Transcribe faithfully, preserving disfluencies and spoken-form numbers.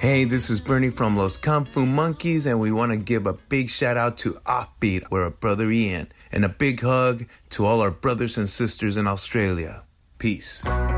Hey, this is Bernie from Los Kung Fu Monkeys, and we want to give a big shout out to Offbeat, we're a brother Ian, and a big hug to all our brothers and sisters in Australia. Peace.